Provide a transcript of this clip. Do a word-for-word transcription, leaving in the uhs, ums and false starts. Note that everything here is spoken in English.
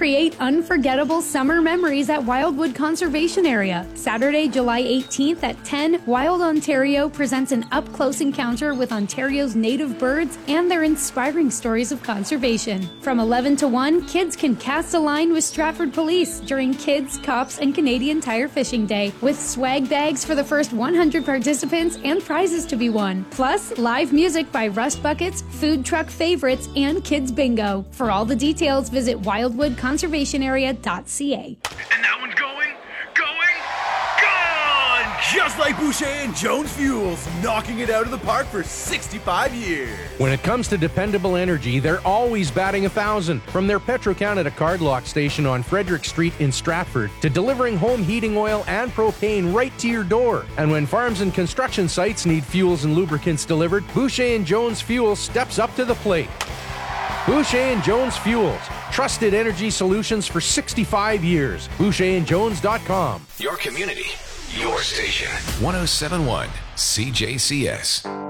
Create unforgettable summer memories at Wildwood Conservation Area. Saturday, July eighteenth at ten, Wild Ontario presents an up-close encounter with Ontario's native birds and their inspiring stories of conservation. From eleven to one, kids can cast a line with Stratford Police during Kids, Cops, and Canadian Tire Fishing Day, with swag bags for the first one hundred participants and prizes to be won. Plus, live music by Rust Buckets, food truck favorites, and Kids Bingo. For all the details, visit wildwood conservation area dot c a. And that one's going, going, gone! Just like Boucher and Jones Fuels, knocking it out of the park for sixty-five years. When it comes to dependable energy, they're always batting a thousand. From their Petro-Canada cardlock station on Frederick Street in Stratford to delivering home heating oil and propane right to your door. And when farms and construction sites need fuels and lubricants delivered, Boucher and Jones Fuels steps up to the plate. Boucher and Jones Fuels. Trusted energy solutions for sixty-five years. boucher and jones dot com. Your community, your station. one oh seven point one C J C S.